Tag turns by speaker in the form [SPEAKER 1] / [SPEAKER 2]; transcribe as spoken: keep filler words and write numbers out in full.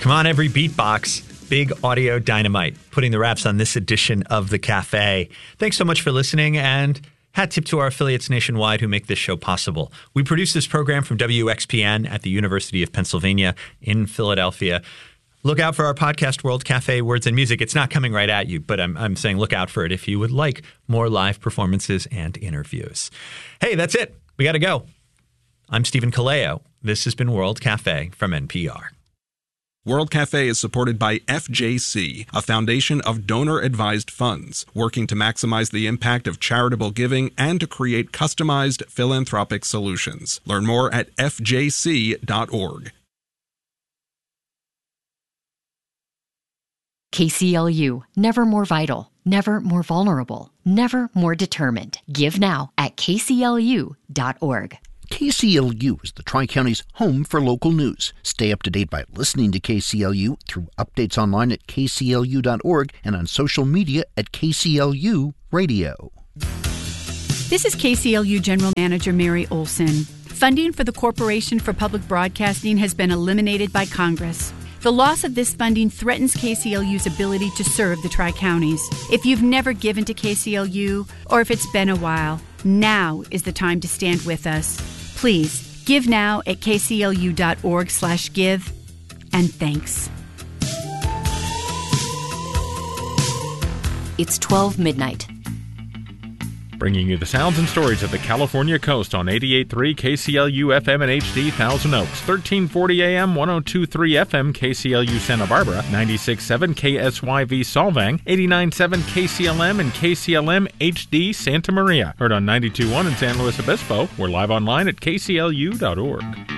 [SPEAKER 1] Come on, every beatbox. Big Audio Dynamite, putting the wraps on this edition of The Cafe. Thanks so much for listening, and hat tip to our affiliates nationwide who make this show possible. We produce this program from W X P N at the University of Pennsylvania in Philadelphia. Look out for our podcast, World Cafe Words and Music. It's not coming right at you, but I'm, I'm saying look out for it if you would like more live performances and interviews. Hey, that's it. We got to go. I'm Stephen Kaleo. This has been World Cafe from N P R.
[SPEAKER 2] World Cafe is supported by F J C, a foundation of donor-advised funds, working to maximize the impact of charitable giving and to create customized philanthropic solutions. Learn more at F J C dot org.
[SPEAKER 3] K C L U, never more vital, never more vulnerable, never more determined. Give now at K C L U dot org.
[SPEAKER 4] K C L U is the Tri-County's home for local news. Stay up to date by listening to K C L U through updates online at K C L U dot org and on social media at K C L U Radio.
[SPEAKER 5] This is K C L U General Manager Mary Olson. Funding for the Corporation for Public Broadcasting has been eliminated by Congress. The loss of this funding threatens K C L U's ability to serve the Tri-Counties. If you've never given to K C L U, or if it's been a while, now is the time to stand with us. Please, give now at K C L U dot org slash give, and thanks.
[SPEAKER 3] It's twelve midnight.
[SPEAKER 6] Bringing you the sounds and stories of the California coast on eighty-eight point three K C L U F M and H D Thousand Oaks, thirteen forty A M, one oh two point three F M K C L U Santa Barbara, ninety-six point seven K S Y V Solvang, eighty-nine point seven K C L M and K C L M H D Santa Maria. Heard on ninety-two point one in San Luis Obispo. We're live online at K C L U dot org.